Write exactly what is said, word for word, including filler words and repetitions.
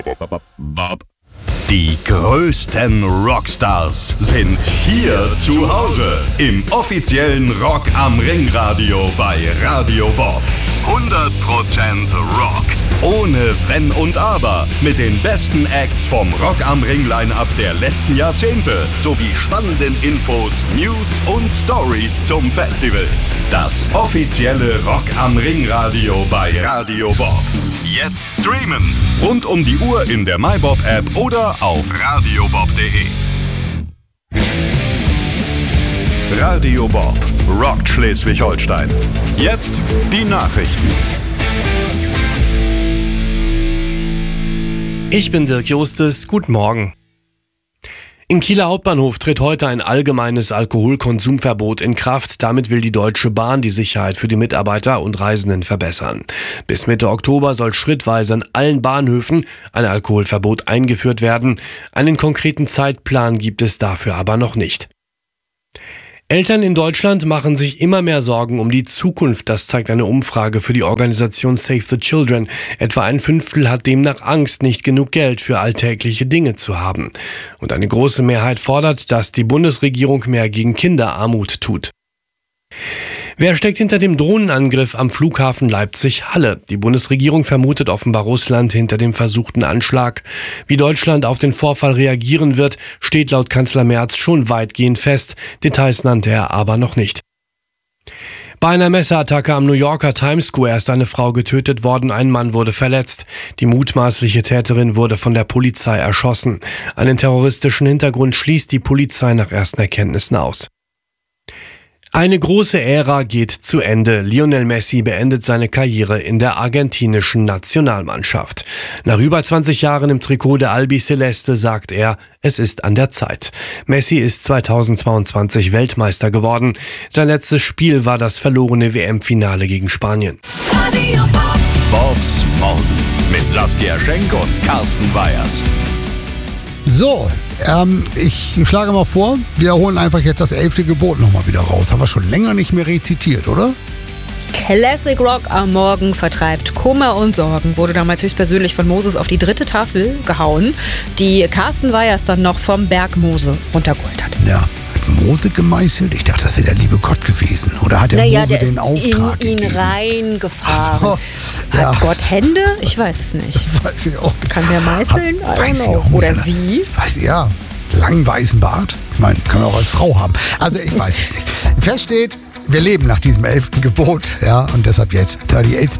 Die größten Rockstars sind hier zu Hause im offiziellen Rock am Ring Radio bei Radio Bob. hundert Prozent Rock. Ohne Wenn und Aber. Mit den besten Acts vom Rock am Ring Line-Up der letzten Jahrzehnte. Sowie spannenden Infos, News und Stories zum Festival. Das offizielle Rock am Ring Radio bei Radio Bob. Jetzt streamen. Rund um die Uhr in der MyBob-App oder auf radiobob punkt de. Radio Bob rockt Schleswig-Holstein. Jetzt die Nachrichten. Ich bin Dirk Justus, guten Morgen. Im Kieler Hauptbahnhof tritt heute ein allgemeines Alkoholkonsumverbot in Kraft. Damit will die Deutsche Bahn die Sicherheit für die Mitarbeiter und Reisenden verbessern. Bis Mitte Oktober soll schrittweise an allen Bahnhöfen ein Alkoholverbot eingeführt werden. Einen konkreten Zeitplan gibt es dafür aber noch nicht. Eltern in Deutschland machen sich immer mehr Sorgen um die Zukunft. Das zeigt eine Umfrage für die Organisation Save the Children. Etwa ein Fünftel hat demnach Angst, nicht genug Geld für alltägliche Dinge zu haben. Und eine große Mehrheit fordert, dass die Bundesregierung mehr gegen Kinderarmut tut. Wer steckt hinter dem Drohnenangriff am Flughafen Leipzig-Halle? Die Bundesregierung vermutet offenbar Russland hinter dem versuchten Anschlag. Wie Deutschland auf den Vorfall reagieren wird, steht laut Kanzler Merz schon weitgehend fest. Details nannte er aber noch nicht. Bei einer Messerattacke am New Yorker Times Square ist eine Frau getötet worden, ein Mann wurde verletzt. Die mutmaßliche Täterin wurde von der Polizei erschossen. Einen terroristischen Hintergrund schließt die Polizei nach ersten Erkenntnissen aus. Eine große Ära geht zu Ende. Lionel Messi beendet seine Karriere in der argentinischen Nationalmannschaft. Nach über zwanzig Jahren im Trikot der Albiceleste sagt er, es ist an der Zeit. Messi ist zweitausendzweiundzwanzig Weltmeister geworden. Sein letztes Spiel war das verlorene W M-Finale gegen Spanien. Bobs Morgen mit Saskia Schenk und Carsten Weyers. So, ähm, ich schlage mal vor, wir holen einfach jetzt das elfte Gebot nochmal wieder raus. Haben wir schon länger nicht mehr rezitiert, oder? Classic Rock am Morgen vertreibt Kummer und Sorgen. Wurde damals höchstpersönlich von Moses auf die dritte Tafel gehauen, die Carsten Weyers dann noch vom Berg Mose runtergeholt hat. Ja, hat Mose gemeißelt? Ich dachte, das wäre der liebe Gott gewesen. Oder hat der naja, Mose der den Auftrag in ihn gegeben? reingefahren. So, ja. Hat Gott Hände? Ich weiß es nicht. Weiß ich auch. Kann der meißeln? Hat, I weiß don't ich know. auch Oder mehr. sie? Weiß ich, ja. Langen weißen Bart. Ich meine, kann man auch als Frau haben. Also ich weiß es nicht. Fest steht, wir leben nach diesem elften Gebot. Ja, und deshalb jetzt achtundachtzig